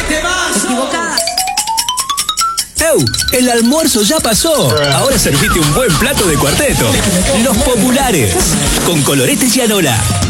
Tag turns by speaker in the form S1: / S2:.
S1: Equivocada.
S2: ¡Ew! El almuerzo ya pasó. Ahora servite un buen plato de Cuarteto. Los populares. Con Colorete y Anola.